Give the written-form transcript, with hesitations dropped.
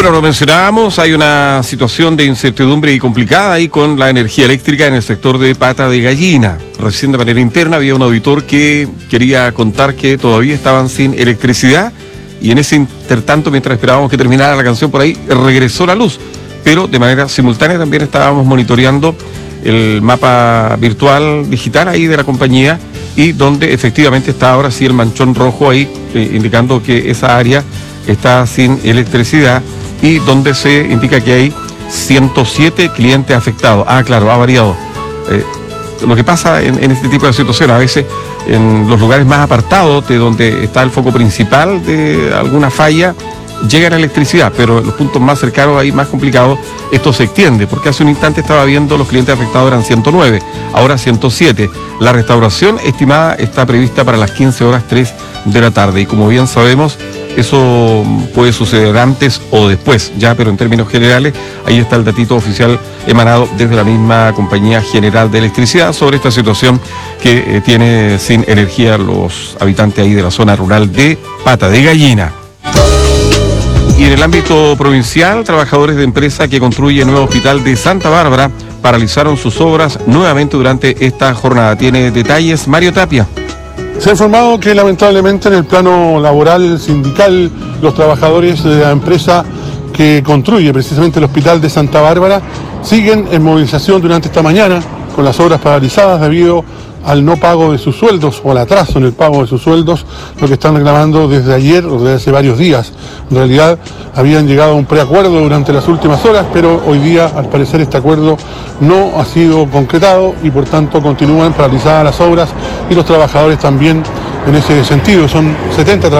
Bueno, lo mencionábamos, hay una situación de incertidumbre y complicada ahí con la energía eléctrica en el sector de Pata de Gallina. Recién de manera interna había un auditor que quería contar que todavía estaban sin electricidad y en ese intertanto, mientras esperábamos que terminara la canción por ahí, regresó la luz. Pero de manera simultánea también estábamos monitoreando el mapa virtual digital ahí de la compañía y donde efectivamente está ahora sí el manchón rojo ahí indicando que esa área está sin electricidad y donde se indica que hay 107 clientes afectados. Ah, claro, ha variado. Lo que pasa en este tipo de situaciones, a veces en los lugares más apartados de donde está el foco principal de alguna falla, llega la electricidad, pero en los puntos más cercanos, ahí más complicados, esto se extiende, porque hace un instante estaba viendo los clientes afectados eran 109, ahora 107. La restauración estimada está prevista para las 15:03 de la tarde, y como bien sabemos, eso puede suceder antes o después, ya, pero en términos generales, ahí está el datito oficial emanado desde la misma Compañía General de Electricidad sobre esta situación que tiene sin energía los habitantes ahí de la zona rural de Pata de Gallina. Y en el ámbito provincial, trabajadores de empresa que construye el nuevo hospital de Santa Bárbara paralizaron sus obras nuevamente durante esta jornada. Tiene detalles Mario Tapia. Se ha informado que lamentablemente en el plano laboral, sindical, los trabajadores de la empresa que construye precisamente el hospital de Santa Bárbara siguen en movilización durante esta mañana con las obras paralizadas debido al no pago de sus sueldos o al atraso en el pago de sus sueldos, lo que están reclamando desde ayer o desde hace varios días. En realidad habían llegado a un preacuerdo durante las últimas horas, pero hoy día al parecer este acuerdo no ha sido concretado y por tanto continúan paralizadas las obras y los trabajadores también en ese sentido. Son 70 trabajadores